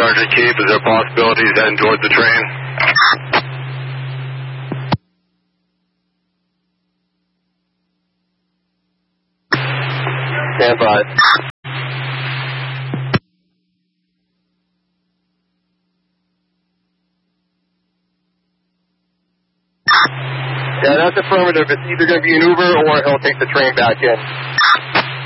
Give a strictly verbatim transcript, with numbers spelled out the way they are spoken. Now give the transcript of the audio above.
Sergeant Keith, is there a possibility he's heading towards the train? Stand by. Yeah, that's affirmative. It's either going to be an Uber or he'll take the train back in.